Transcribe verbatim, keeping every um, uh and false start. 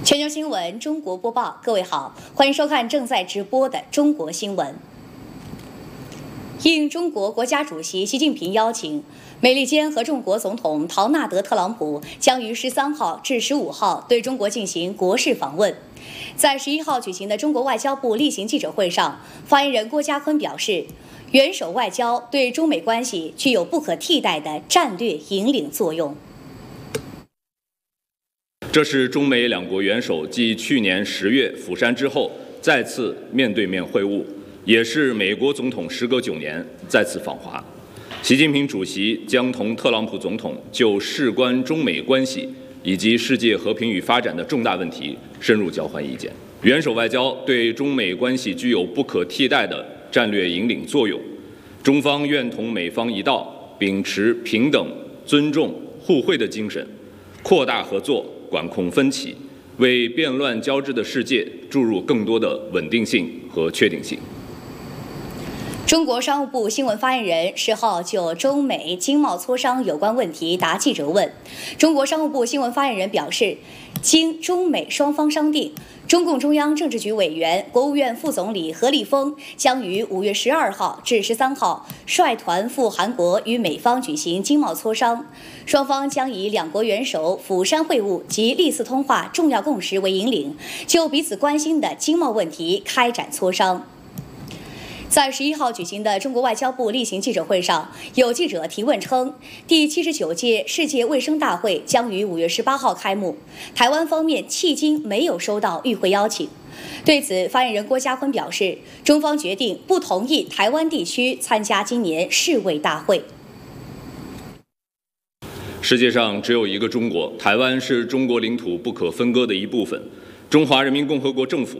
全球新闻中国播报，各位好，欢迎收看正在直播的中国新闻。应中国国家主席习近平邀请，美利坚合众国总统陶纳德·特朗普将于十三号至十五号对中国进行国事访问。在十一号举行的中国外交部例行记者会上，发言人郭家坤表示，元首外交对中美关系具有不可替代的战略引领作用。 这是中美两国元首继去年十月釜山之后再次面对面会晤，也是美国总统时隔九年再次访华。习近平主席将同特朗普总统就事关中美关系以及世界和平与发展的重大问题深入交换意见。元首外交对中美关系具有不可替代的战略引领作用，中方愿同美方一道，秉持平等、尊重、互惠的精神，扩大合作，管控分歧，为变乱交织的世界注入更多的稳定性和确定性。 中国商务部新闻发言人十号就中美经贸磋商有关问题答记者问。中国商务部新闻发言人表示，经中美双方商定，中共中央政治局委员、国务院副总理何立峰将于五月十二号至十三号率团赴韩国与美方举行经贸磋商，双方将以两国元首釜山会晤及历次通话重要共识为引领，就彼此关心的经贸问题开展磋商。在十一号举行的中国外交部例行记者会上，有记者提问称，第七十九届世界卫生大会将于五月十八号开幕，台湾方面迄今没有收到与会邀请。对此，发言人郭家坤表示，中方决定不同意台湾地区参加今年世卫大会。 世界上只有一个中国，台湾是中国领土不可分割的一部分。中华人民共和国政府